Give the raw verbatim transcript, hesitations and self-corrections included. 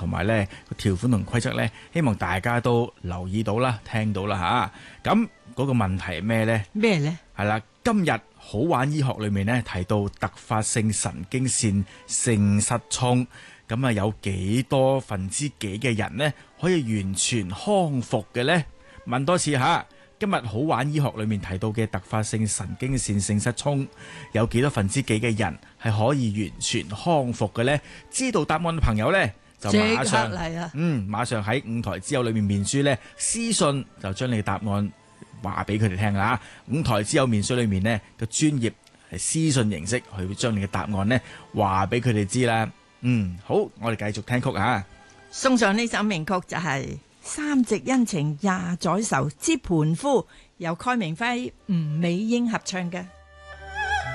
同埋呢個條款同規則呢，希望大家都留意到啦，聽到啦嚇。咁嗰個問題係咩呢？ 咩呢？ 係啦，今日好玩醫學裏面呢，提到突發性神經線性失聰，咁啊有幾多分之幾嘅人呢可以完全康復嘅呢？問多次嚇。今日好玩醫學裏面提到嘅突發性神經線性失聰，有幾多分之幾嘅人係可以完全康復嘅呢？知道答案嘅朋友呢，就馬上嚟啊！ 嗯，馬上喺五台之友裏面面書呢，私信就將你嘅答案話俾佢哋聽啦。五台之友面書裏面呢，個專業係私信形式去將你嘅答案呢話俾佢哋知啦。嗯，好，我哋繼續聽曲啊！ 送上呢首名曲就係、是。三夕恩情廿載愁之盤夫，由蓋鳴輝、吳美英合唱嘅。